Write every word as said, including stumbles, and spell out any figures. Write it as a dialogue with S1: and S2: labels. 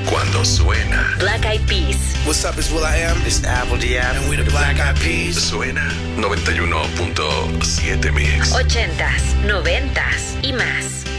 S1: cuando suena.
S2: Black Eyed Peas.
S3: What's up, it's will.i.am.
S4: It's Apple Diab.
S3: And we the Black Eyed Peas.
S1: Suena noventa y uno punto siete Mix.
S2: Ochentas, noventas y más.